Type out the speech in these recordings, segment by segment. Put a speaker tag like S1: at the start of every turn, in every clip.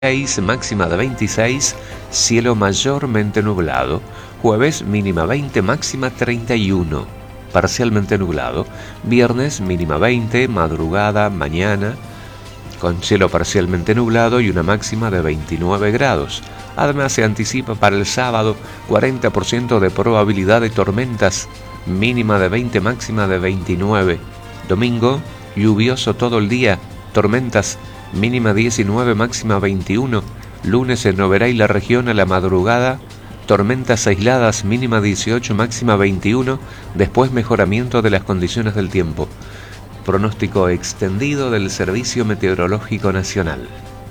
S1: máxima de 26, cielo mayormente nublado. Jueves mínima 20, máxima 31, parcialmente nublado. Viernes mínima 20, madrugada, mañana, con cielo parcialmente nublado y una máxima de 29 grados. Además se anticipa para el sábado 40% de probabilidad de tormentas, mínima de 20, máxima de 29. Domingo, lluvioso todo el día, tormentas, mínima 19, máxima 21. Lunes en Oberá y la región a la madrugada, tormentas aisladas, mínima 18, máxima 21. Después mejoramiento de las condiciones del tiempo. Pronóstico extendido del Servicio Meteorológico Nacional.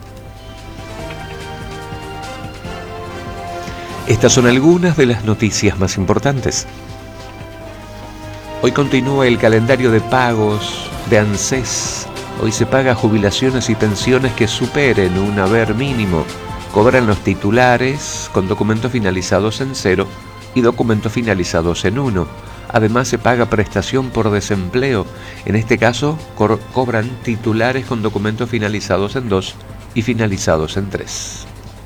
S1: Estas son algunas de las noticias más importantes. Hoy continúa el calendario de pagos de ANSES. Hoy se paga jubilaciones y pensiones que superen un haber mínimo. Cobran los titulares con documentos finalizados en 0 y documentos finalizados en 1. Además se paga prestación por desempleo. En este caso cobran titulares con documentos finalizados en 2 y finalizados en 3.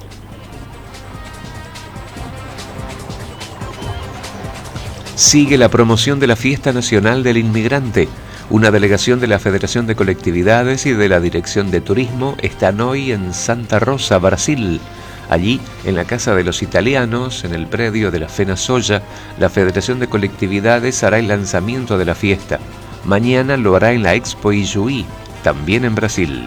S1: Sigue la promoción de la Fiesta Nacional del Inmigrante. Una delegación de la Federación de Colectividades y de la Dirección de Turismo están hoy en Santa Rosa, Brasil. Allí, en la Casa de los Italianos, en el predio de la FENASOYA, la Federación de Colectividades hará el lanzamiento de la fiesta. Mañana lo hará en la Expo Ijuí, también en Brasil.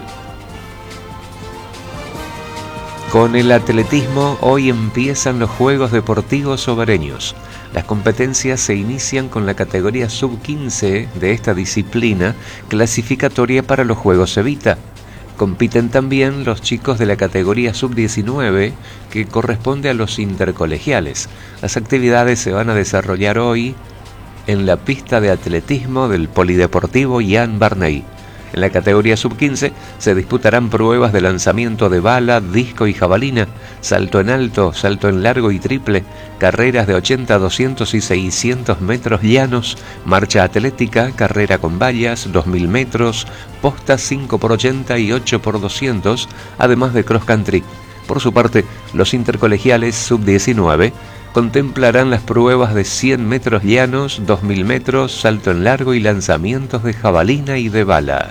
S1: Con el atletismo, hoy empiezan los Juegos Deportivos Hogareños. Las competencias se inician con la categoría sub-15 de esta disciplina, clasificatoria para los Juegos Evita. Compiten también los chicos de la categoría sub-19, que corresponde a los intercolegiales. Las actividades se van a desarrollar hoy en la pista de atletismo del Polideportivo Jan Barney. En la categoría sub-15 se disputarán pruebas de lanzamiento de bala, disco y jabalina, salto en alto, salto en largo y triple, carreras de 80, 200 y 600 metros llanos, marcha atlética, carrera con vallas, 2000 metros, postas 5x80 y 8x200, además de cross country. Por su parte, los intercolegiales sub-19 contemplarán las pruebas de 100 metros llanos, 2000 metros, salto en largo y lanzamientos de jabalina y de bala.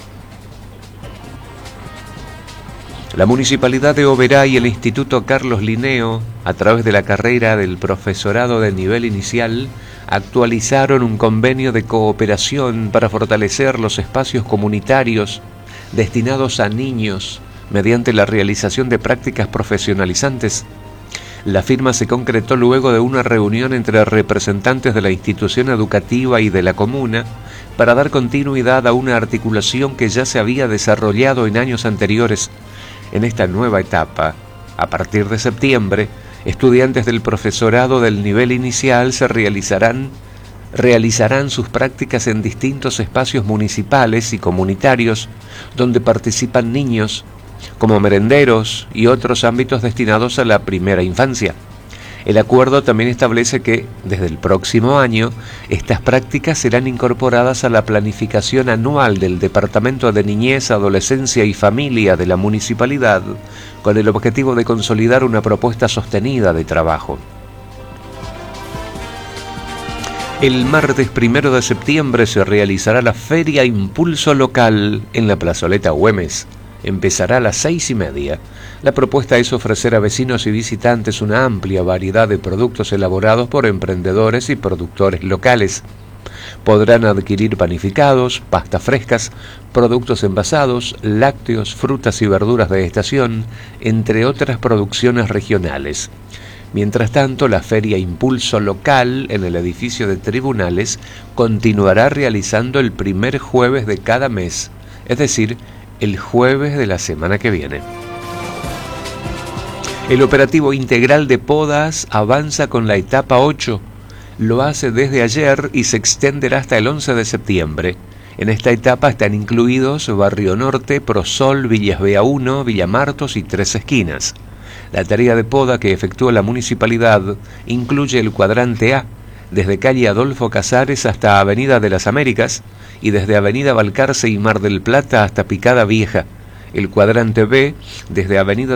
S1: La Municipalidad de Oberá y el Instituto Carlos Linneo, a través de la carrera del profesorado de nivel inicial, actualizaron un convenio de cooperación para fortalecer los espacios comunitarios destinados a niños mediante la realización de prácticas profesionalizantes. La firma se concretó luego de una reunión entre representantes de la institución educativa y de la comuna para dar continuidad a una articulación que ya se había desarrollado en años anteriores. En esta nueva etapa, a partir de septiembre, estudiantes del profesorado del nivel inicial realizarán sus prácticas en distintos espacios municipales y comunitarios donde participan niños, como merenderos y otros ámbitos destinados a la primera infancia. El acuerdo también establece que, desde el próximo año, estas prácticas serán incorporadas a la planificación anual del Departamento de Niñez, Adolescencia y Familia de la Municipalidad, con el objetivo de consolidar una propuesta sostenida de trabajo. El martes 1 de septiembre se realizará la Feria Impulso Local en la Plazoleta Güemes. Empezará a las 6:30. La propuesta es ofrecer a vecinos y visitantes una amplia variedad de productos elaborados por emprendedores y productores locales. Podrán adquirir panificados, pastas frescas, productos envasados, lácteos, frutas y verduras de estación, entre otras producciones regionales. Mientras tanto, la Feria Impulso Local en el edificio de tribunales continuará realizando el primer jueves de cada mes, es decir, el jueves de la semana que viene. El operativo integral de podas avanza con la etapa 8. Lo hace desde ayer y se extenderá hasta el 11 de septiembre. En esta etapa están incluidos Barrio Norte, Prosol, Villas Bea 1, Villa Martos y Tres Esquinas. La tarea de poda que efectúa la municipalidad incluye el cuadrante A, desde calle Adolfo Casares hasta Avenida de las Américas y desde Avenida Balcarce y Mar del Plata hasta Picada Vieja. El cuadrante B, desde Avenida